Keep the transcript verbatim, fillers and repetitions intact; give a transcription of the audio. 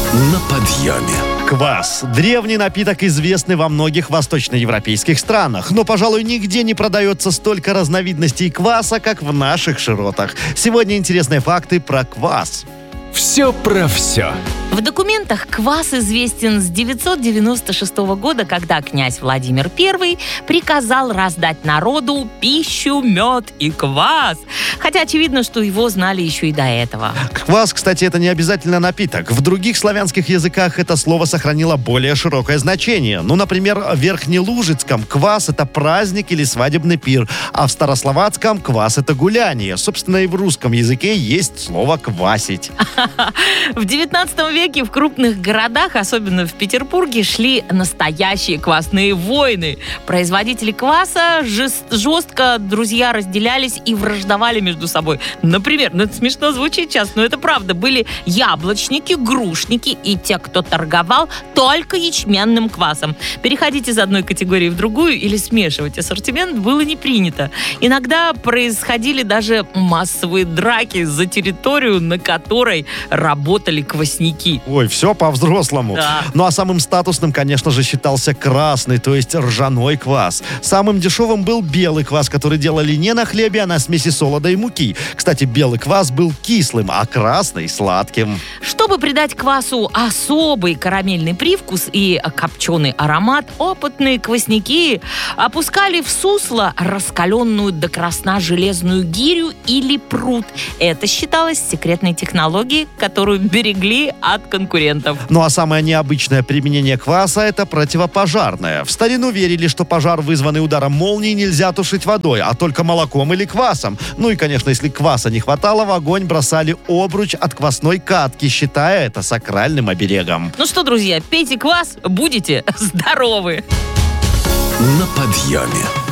На подъеме. Квас. Древний напиток, известный во многих восточноевропейских странах. Но, пожалуй, нигде не продается столько разновидностей кваса, как в наших широтах. Сегодня интересные факты про квас. Все про все. В документах квас известен с девятьсот девяносто шестого года, когда князь Владимир Первый приказал раздать народу пищу, мед и квас. Хотя очевидно, что его знали еще и до этого. Квас, кстати, это не обязательно напиток. В других славянских языках это слово сохранило более широкое значение. Ну, например, в верхнелужицком квас — это праздник или свадебный пир, а в старословацком квас — это гуляние. Собственно, и в русском языке есть слово «квасить». В девятнадцатом веке в крупных городах, особенно в Петербурге, шли настоящие квасные войны. Производители кваса жест- жестко, друзья, разделялись и враждовали между собой. Например, ну это смешно звучит сейчас, но это правда, были яблочники, грушники и те, кто торговал только ячменным квасом. Переходить из одной категории в другую или смешивать ассортимент было не принято. Иногда происходили даже массовые драки за территорию, на которой работали квасники. Ой, все по-взрослому. Да. Ну а самым статусным, конечно же, считался красный, то есть ржаной квас. Самым дешевым был белый квас, который делали не на хлебе, а на смеси солода и муки. Кстати, белый квас был кислым, а красный — сладким. Чтобы придать квасу особый карамельный привкус и копченый аромат, опытные квасники опускали в сусло раскаленную до красна железную гирю или пруд. Это считалось секретной технологией, которую берегли от конкурентов. Ну а самое необычное применение кваса — это противопожарное. В старину верили, что пожар, вызванный ударом молнии, нельзя тушить водой, а только молоком или квасом. Ну и, конечно, если кваса не хватало, в огонь бросали обруч от квасной катки, считая это сакральным оберегом. Ну что, друзья, пейте квас, будете здоровы! На подъеме.